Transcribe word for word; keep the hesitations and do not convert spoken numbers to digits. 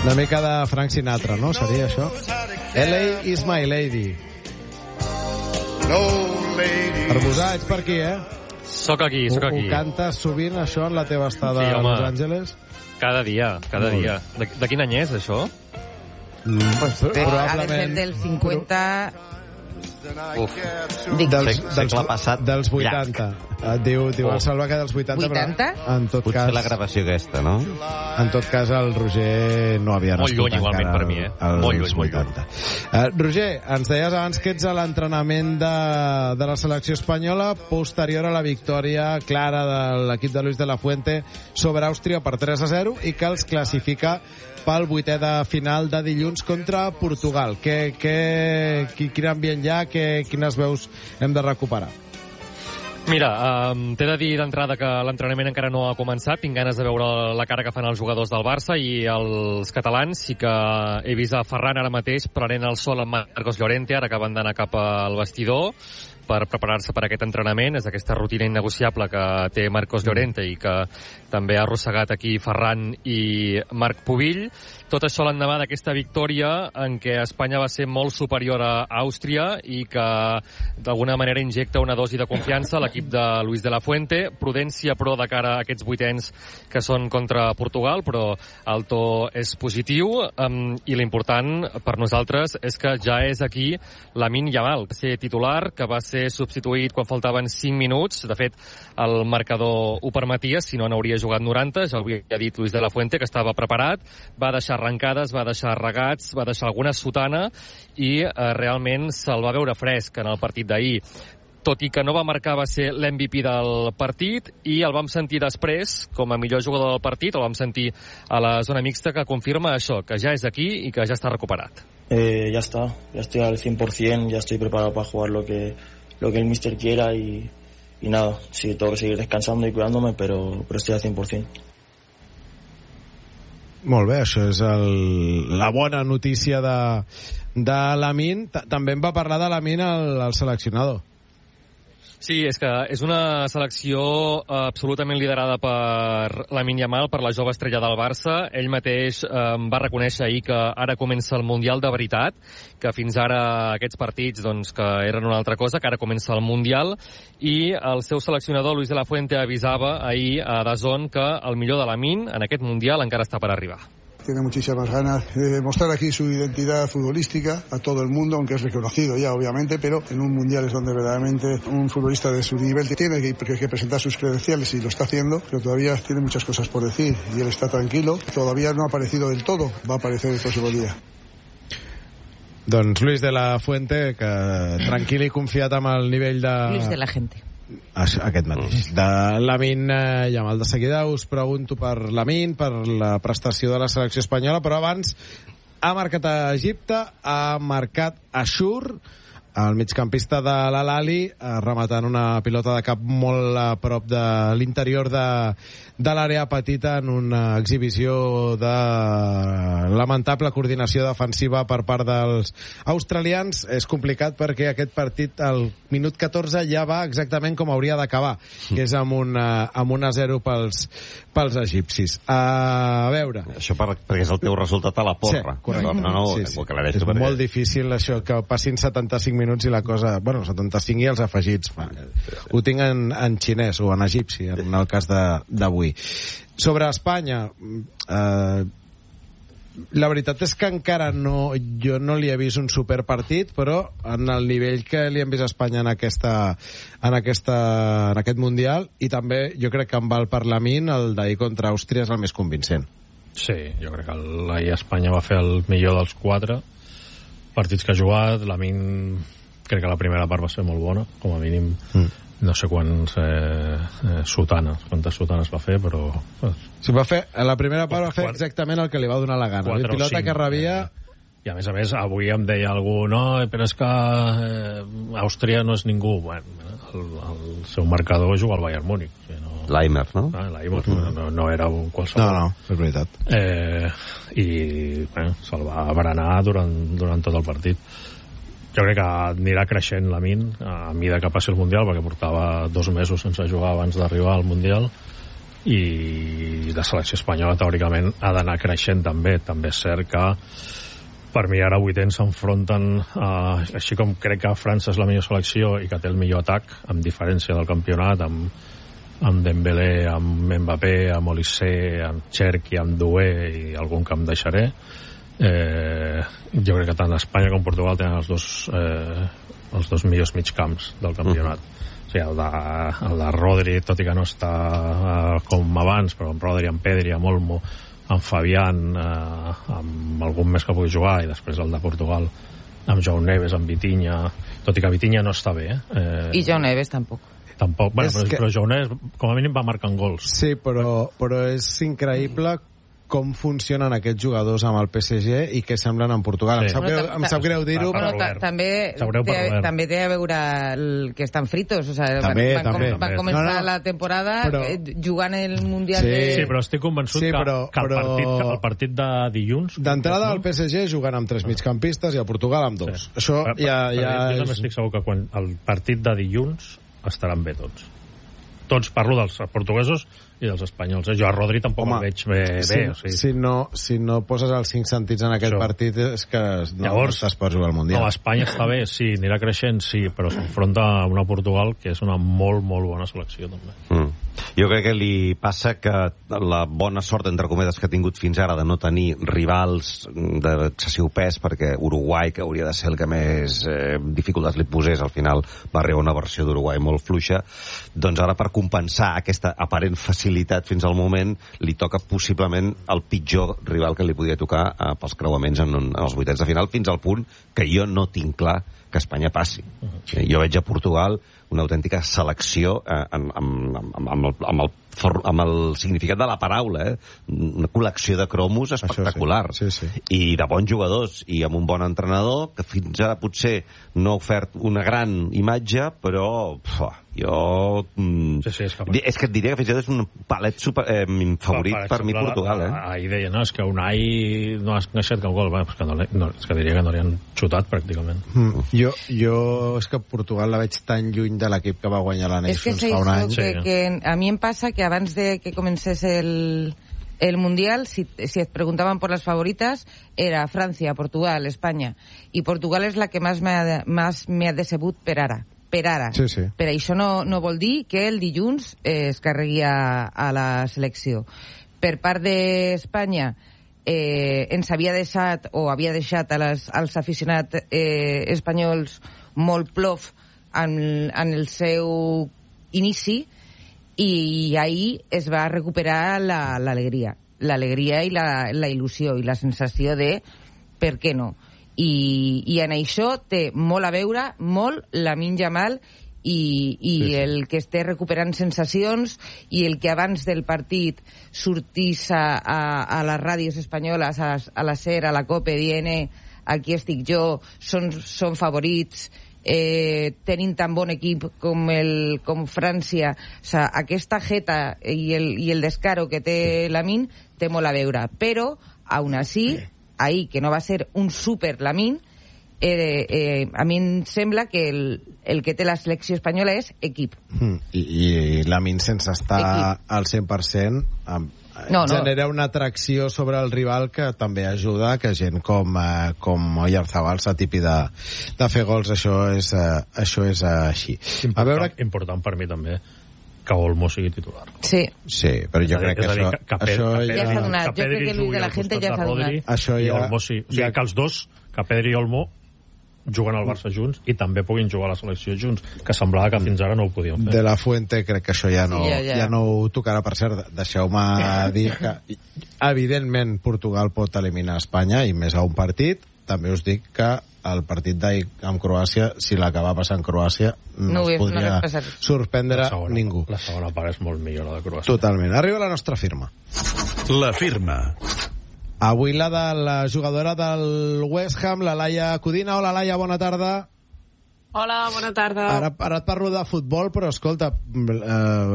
Una mica de Frank Sinatra, no? Seria això? L A is my lady. Arbusà, ets per aquí, eh? Soc aquí, soc aquí. Ho cantes sovint, això, en la teva estada sí, a Los Angeles? Cada dia, cada Molt dia. De, de quin any és, això? Mm, pues, probablement... Ha de ser del cinquanta... Uf. Dic, dels, dels, passat dels vuitanta. Et diu, diu el Salva que dels vuitanta, vuitanta? Però en tot Potser cas... la gravació aquesta, no? En tot cas, el Roger no havia molt nascut lluny, igualment, per mi, eh? Molt lluny, molt lluny. Uh, Roger, ens deies abans que ets a l'entrenament de, de la selecció espanyola posterior a la victòria clara de l'equip de Luis de la Fuente sobre Àustria per tres a zero i que els classifica pel vuitè de final de dilluns contra Portugal. Que, que, quin ambient hi ha? Que, quines veus hem de recuperar? Mira, um, t'he de dir d'entrada que l'entrenament encara no ha començat. Tinc ganes de veure la cara que fan els jugadors del Barça i els catalans. Sí que he vist a Ferran ara mateix prenent el sol amb Marcos Llorente, ara que van d'anar cap al vestidor per preparar-se per aquest entrenament. És aquesta rutina innegociable que té Marcos Llorente i que també ha arrossegat aquí Ferran i Marc Pubill. Tot això l'endemà d'aquesta victòria en què Espanya va ser molt superior a Àustria i que d'alguna manera injecta una dosi de confiança a l'equip de Luis de la Fuente. Prudència, però, de cara a aquests vuitens que són contra Portugal, però el to és positiu um, i l'important per nosaltres és que ja és aquí Lamine Yamal, que va ser titular, que va ser substituït quan faltaven cinc minuts. De fet, el marcador ho permetia, si no n'hauria jugat noranta. Ja ho havia dit Luis de la Fuente, que estava preparat. Va deixar arrencades, va deixar regats, va deixar alguna sotana i eh, realment se'l va veure fresc en el partit d'ahir. Tot i que no va marcar, va ser l'M V P del partit i el vam sentir després com a millor jugador del partit, el vam sentir a la zona mixta, que confirma això, que ja és aquí i que ja està recuperat. Eh, ya está, ya estoy al cien por ciento, ya estoy preparado para jugar lo que, lo que el míster quiera y, y nada, sí, tengo que seguir descansando y cuidándome, pero, pero estoy al cien por ciento. Molt bé, això és el, la bona notícia de, de Lamine. També em va parlar de Lamine el, el seleccionador. Sí, és que és una selecció absolutament liderada per Lamine Yamal, per la jove estrella del Barça. Ell mateix eh, va reconèixer ahir que ara comença el Mundial de veritat, que fins ara aquests partits doncs, que eren una altra cosa, que ara comença el Mundial, i el seu seleccionador, Luis de la Fuente, avisava ahir a D A Z N que el millor de Lamine en aquest Mundial encara està per arribar. Tiene muchísimas ganas de mostrar aquí su identidad futbolística a todo el mundo, aunque es reconocido ya, obviamente, pero en un mundial es donde verdaderamente un futbolista de su nivel tiene que, que presentar sus credenciales y lo está haciendo, pero todavía tiene muchas cosas por decir y él está tranquilo. Todavía no ha aparecido del todo, va a aparecer el próximo día. Doncs Luis de la Fuente, que tranquil i confiat amb el nivell de... Luis de la gente. Aquest mateix. De Lamine Yamal. De seguida us pregunto per Lamine, per la prestació de la selecció espanyola, però abans ha marcat a Egipte, ha marcat a Shur, el migcampista de l'Al-Ahly, rematant una pilota de cap molt a prop de l'interior de, de l'àrea petita en una exhibició de lamentable coordinació defensiva per part dels australians. És complicat perquè aquest partit al minut catorze ja va exactament com hauria d'acabar, que és amb una, amb una zero pels, pels egipcis. A veure... Això per, perquè és el teu resultat a la porra. Sí, correcte. No, no, sí, sí. És perquè... molt difícil això, que passin setanta-cinc minuts i la cosa... Bueno, setanta-cinc i els afegits. Ho tinc en, en xinès o en egipci, en el cas d'avui. Sobre Espanya, eh, la veritat és que encara no, jo no li he vist un superpartit, però en el nivell que li hem vist a Espanya en, aquesta, en, aquesta, en aquest Mundial, i també jo crec que amb el Parlament, el d'ahir contra Àustria és el més convincent. Sí, jo crec que l'ahir Espanya va fer el millor dels quatre partits que ha jugat. Lamine, crec que la primera part va ser molt bona, com a mínim mm. no sé quants eh, eh, sotanes, quantes sotanes va fer, però... Eh. Sí, va fer, la primera part va fer exactament el que li va donar la gana. La pilota que rebia... I a més a més, avui em deia algú, no, però és que eh, Àustria no és ningú. Bueno, el, el seu marcador juga al Bayern Múnich. O sigui, no... L'Aimer, no? Ah, L'Aimer, mm. no, no era un qualsevol. No, no, és veritat. Eh, I bueno, se'l va berenar durant, durant tot el partit. Jo crec que anirà creixent Lamine a mesura que passi el Mundial, perquè portava dos mesos sense jugar abans d'arribar al Mundial, i la selecció espanyola teòricament ha d'anar creixent també. També és cert que per mi ara vuitens s'enfronten eh, així com crec que França és la millor selecció i que té el millor atac, amb diferència del campionat, amb, amb Dembélé, amb Mbappé, amb Olissé, amb Cherki, amb Doué i algun que em deixaré. Eh, jo crec que tant Espanya com Portugal tenen els dos, eh, els dos millors migcamps del campionat. Mm. O sigui, el de, el de Rodri, tot i que no està uh, com abans, però amb Rodri, amb Pedri, amb Olmo, amb Fabián, uh, amb algun més que pugui jugar, i després el de Portugal, amb João Neves, amb Vitinha, tot i que Vitinha no està bé. Eh? Eh, I João Neves tampoc. Tampoc, bueno, però, que... però João Neves com a mínim va marcant gols. Sí, però, però és increïble com funcionen aquests jugadors amb el P S G i què semblen en Portugal. Sí. Em sap greu, em sap greu dir-ho, Bueno, però... ta- també, té, també té a veure el que estan fritos. O sea, També, van, també. van, van començar No, no. la temporada Però- eh, jugant el Mundial Sí. de... Sí, però estic convençut Sí, que, però- que, el però- partit, que el partit de dilluns... D'entrada el P S G jugant amb tres migcampistes i el Portugal amb dos. Sí. Això Però- ja... però ja jo també és... estic segur que quan el partit de dilluns estaran bé tots. Tots, parlo dels portuguesos i dels espanyols. Eh? Jo a Rodri tampoc Home, el veig bé. si, bé o sigui. si, no, si no poses els cinc sentits en aquest Això. partit és que no Llavors, estàs per jugar al Mundial. No, Espanya està bé, sí, anirà creixent, sí, però s'enfronta a una Portugal que és una molt, molt bona selecció, també. Mm. Jo crec que li passa que la bona sort, entre cometes, que ha tingut fins ara de no tenir rivals d'excessiu pes, perquè Uruguai, que hauria de ser el que més eh, dificultats li posés, al final va arribar una versió d'Uruguai molt fluixa, doncs ara per compensar aquesta aparent facilitat fins al moment, li toca possiblement el pitjor rival que li podia tocar eh, pels creuaments en, un, en els vuitens de final, fins al punt que jo no tinc clar que Espanya passi. Uh-huh. Jo veig a Portugal una autèntica selecció eh, amb, amb, amb, amb, el, amb, el, for, amb el significat de la paraula, eh? Una col·lecció de cromos espectacular. Sí. Sí, sí. I de bons jugadors, i amb un bon entrenador, que fins ara potser no ha ofert una gran imatge, però puf, jo... Mm, Sí, sí, és, di- és que et diria que fins i tot és un palet super, eh, favorit per, per mi Portugal. Eh? Ahir deia, no, és que Unai no ha encaixat cap gol. Bueno, és, que no, no, és que diria que no li han xutat, pràcticament. Mm. Jo, jo és que Portugal la veig tan lluny de l'equip que va guanyar la És que Nations és fa un això any. que, Sí. que a mi em passa que abans de que comencés el, el Mundial, si, si et preguntaven por las favoritas, era Francia, Portugal, Espanya. I Portugal és la que més m'ha més m'ha decebut per ara. Per ara. Sí, sí. Per això no, no vol dir que el dilluns eh, es carregui a, a la selecció. Per part d'Espanya, eh, ens havia deixat, o havia deixat a les, als aficionats eh, espanyols molt plof en, en el seu inici, i ahir es va recuperar la- l'alegria. L'alegria i la, la il·lusió i la sensació de per què no. I, i en això té molt a veure, molt, Lamine Yamal i, i Sí, sí. el que esté recuperant sensacions i el que abans del partit sortís a, a, a les ràdios espanyoles, a, a la SER, a la COPE, dient eh, aquí estic jo, són, són favorits, eh, tenint tan bon equip com, el, com França. O sigui, aquesta jeta i el, i el descaro que té Lamine té molt a veure, però, aún así, ahir, que no va ser un super Lamine, eh, eh, a mi em sembla que el, el que té la selecció espanyola és equip. Mm. I, i Lamine, sense estar Equip. al cent per cent, em, No, no. genera una atracció sobre el rival que també ajuda que gent com, eh, com Oyarzabal s'atipi de, de fer gols. Això és, eh, això és eh, així. Important, A veure... important per mi també que Olmo sigui titular. Sí. Sí, però jo És a dir- crec que és a dir, això, que- que Pedri- això que Ja ja... s'ha donat. Jo Pedri crec que el jugui de la al gente costat ja de s'ha Rodri donat. Això i ja- Olmo sí. O sigui, ja- que els dos, que Pedri i Olmo, juguen al Barça junts i també puguin jugar a la selecció junts, que semblava que fins ara no ho podien fer. De la Fuente crec que això ja no, Sí, ja, ja, ja. ja no ho tocarà. Per cert, deixeu-me dir que evidentment Portugal pot eliminar Espanya i més a un partit. També us dic que el partit d'ahir amb Croàcia, si l'acaba passant Croàcia, no, No ho es és, no podria hagués passat. sorprendre La segona, ningú. la segona part és molt millor, la de Croàcia. Totalment. Arriba la nostra firma. La firma. Avui la de la jugadora del West Ham, la Laia Codina. Hola, Laia, bona tarda. Hola, bona tarda. Ara, ara et parlo de futbol, però escolta, eh,